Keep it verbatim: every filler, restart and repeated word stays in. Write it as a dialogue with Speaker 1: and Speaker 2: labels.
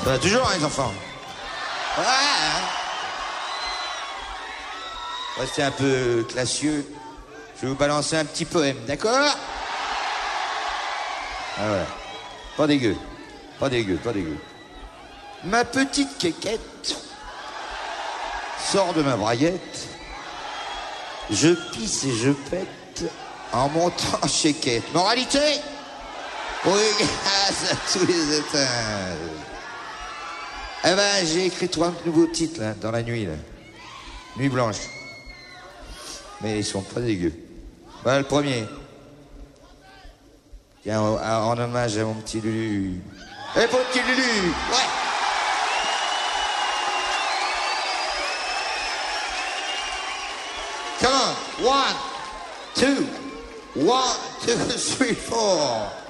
Speaker 1: Bah, toujours, hein, les enfants. Ouais, hein. Restez un peu classieux. Je vais vous balancer un petit poème, d'accord? Ah, voilà. Pas dégueu. Pas dégueu, pas dégueu. Ma petite quéquette sort de ma braguette. Je pisse et je pète en montant chez Quête. Moralité? Oui, grâce à tous les étages. Eh ben, j'ai écrit trois nouveaux titres, là, dans la nuit, là. Nuit blanche. Mais ils sont pas dégueux. Voilà le premier. Tiens, en, en hommage à mon petit Lulu. Eh, pour le petit Lulu! Ouais! Come on! One, two, one, two, three, four.